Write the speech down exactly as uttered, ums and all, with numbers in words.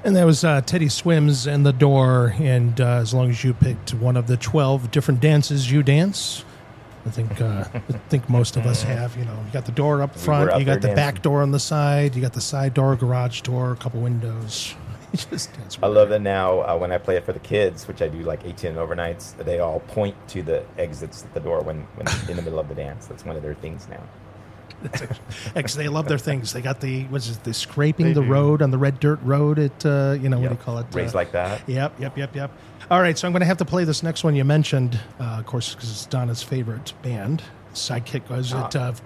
And that was uh, Teddy Swims and The Door. And uh, as long as you picked one of the twelve different dances you dance, I think uh, I think most of us have. You know, you got the door up front, up you got the there back dancing. door on the side, you got the side door, garage door, a couple windows. You just dance. I love that now uh, when I play it for the kids, which I do like eighteen overnights, they all point to the exits at the door when, when in the middle of the dance. That's one of their things now. Actually, they love their things. They got the what's it, the scraping They the do. road on the red dirt road at uh, you know what Yep. do you call it? Raised Uh, like that. Yep, yep, yep, yep. All right, so I'm going to have to play this next one you mentioned, uh, of course, because it's Donna's favorite band. Sidekick was Ah. it uh,